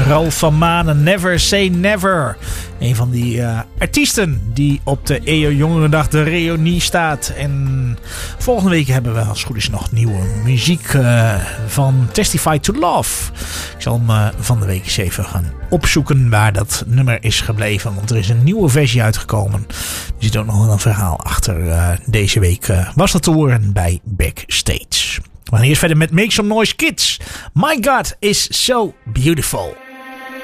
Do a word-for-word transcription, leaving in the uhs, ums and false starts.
Ralph van Manen, Never Say Never. Een van die uh, artiesten die op de E O Jongerendag de reunie staat. En volgende week hebben we als het goed is nog nieuwe muziek uh, van Testify to Love. Ik zal hem uh, van de week eens even gaan opzoeken waar dat nummer is gebleven. Want er is een nieuwe versie uitgekomen. Er zit ook nog een verhaal achter. Uh, deze week uh, was dat te horen bij Backstage. We gaan eerst verder met Make Some Noise Kids. My God is so beautiful.